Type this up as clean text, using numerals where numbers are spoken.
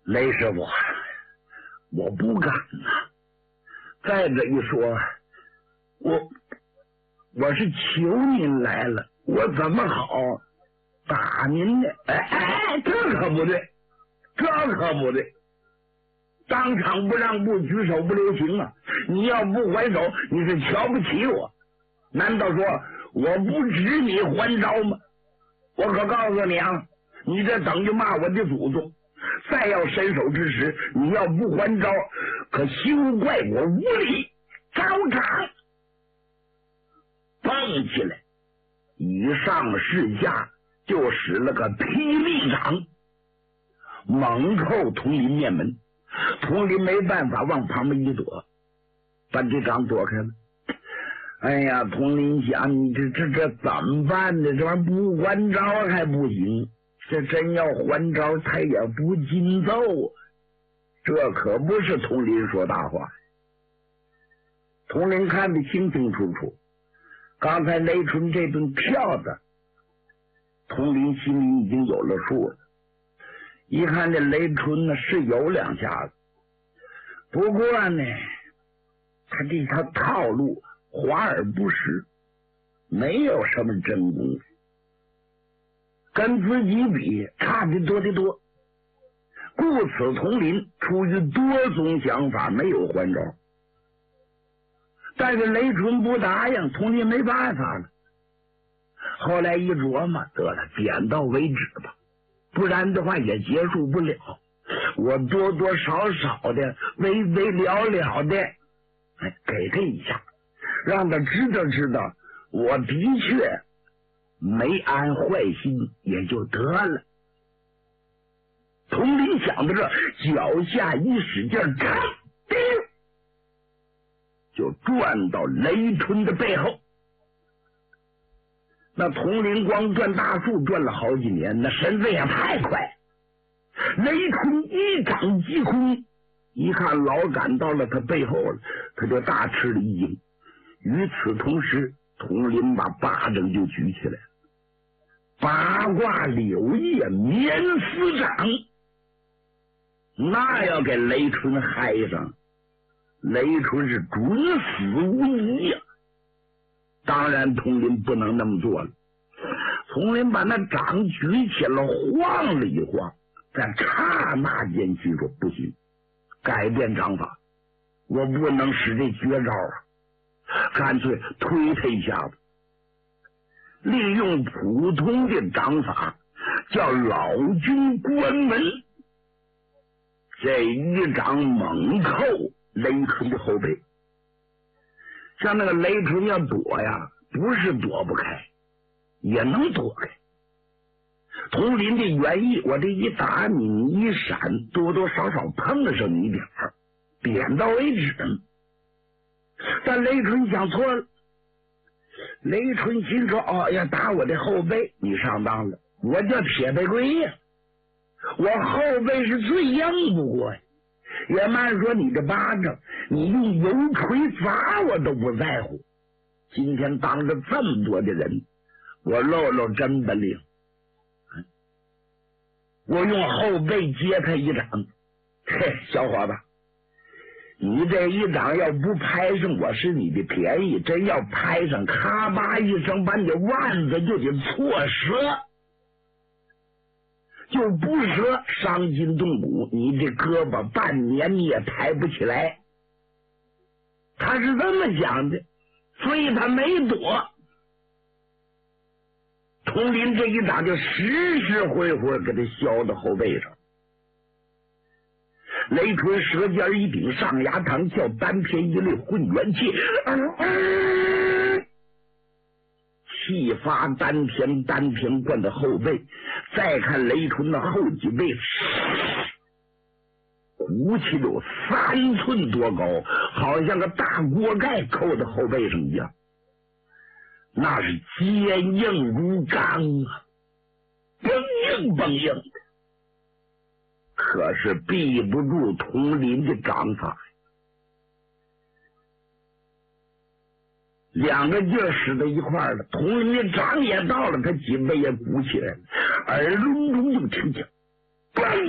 雷师傅，我不敢呐。再者一说，我是求您来了，我怎么好打您呢？哎，这可不对，这可不对。当场不让步，举手不留情啊！你要不还手，你是瞧不起我？难道说我不值你还招吗？我可告诉你啊，你这等于骂我的祖宗。再要伸手之时，你要不还招，可休怪我无礼。招场蹦起来，以上事下就使了个霹雳掌，猛扣佟林面门。佟林没办法，往旁边一躲，把这掌躲开了。哎呀，佟林想，你这怎么办呢？这玩意儿不还招还不行，这真要还招，他也不禁奏。这可不是佟林说大话。佟林看得清清楚楚，刚才雷春这顿票子，佟林心里已经有了数了。一看这雷春呢是有两下子，不过呢，他这套套路华而不实，没有什么真功夫，跟自己比差的多得多。故此佟林出于多种想法，没有还招。但是雷春不答应，佟林没办法了。后来一琢磨，得了，点到为止吧，不然的话也结束不了。我多多少少的微微了了的给他一下，让他知道我的确没安坏心，也就得了。佟林想到这，脚下一使劲，看，就转到雷春的背后。那佟林光转大树转了好几年，那身子也太快。雷春一掌击空，一看老赶到了他背后了，他就大吃了一惊。与此同时，佟林把巴掌就举起来，八卦柳叶棉丝掌，那要给雷春嗨上，雷春是准死无疑呀。当然佟林不能那么做了，佟林把那掌举起来晃了一晃，在刹那间去说不行，改变掌法，我不能使这绝招啊，干脆推他一下子，利用普通的掌法，叫老君关门。这一掌猛扣雷春的后背，像那个雷春要躲呀，不是躲不开，也能躲开。佟林的原意，我这一打你一闪，多多少少碰上你点儿，点到为止。但雷春想错了，雷春心说：“哦，要打我的后背，你上当了。我叫铁背龟呀，我后背是最硬不过呀。也慢说你这巴掌，你用油锤砸我都不在乎。今天当着这么多的人，我露露真本领。我用后背接他一掌，嘿，小伙子，你这一掌要不拍上，我是你的便宜；真要拍上，咔吧一声，把你的腕子就得错折，就不折，伤筋动骨，你这胳膊半年你也抬不起来。他是这么想的，所以他没躲。佟林这一掌就实会给他削到后背上。雷春舌尖一顶，上牙膛翘，丹田一类混元气，气发丹田灌到后背。再看雷春的后脊背，鼓起有3寸多高，好像个大锅盖扣在后背上一样，那是坚硬如钢啊，绷硬的。可是避不住佟林的掌法，两个劲儿使到一块儿了，佟林的掌也到了，他脊背也鼓起来了，耳隆隆就听见